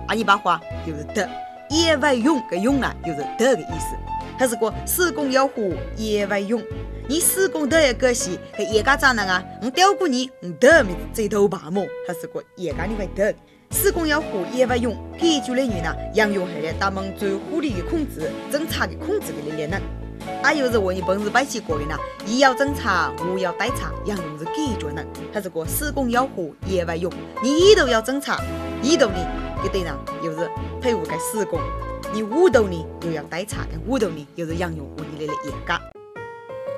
阿尼巴话就是德，野外勇个勇呢就是德的意思。还是个施工要虎，野外勇。你施工德也个是个野家长啊，雕过你德名这头把么？还是个野家你会德。施工要虎，野外勇，给就类人呢，养用系列他们最狐狸的控制、侦查的控制的力量呢。还有是我你本事摆起过的呢，一要侦查，五要逮查，养用是给着呢。还是个施工要虎，野外勇，你一头要侦查，一头呢，就对呢，又是配合个施工。你五头呢又要逮查，五头呢又是养用我你的野家。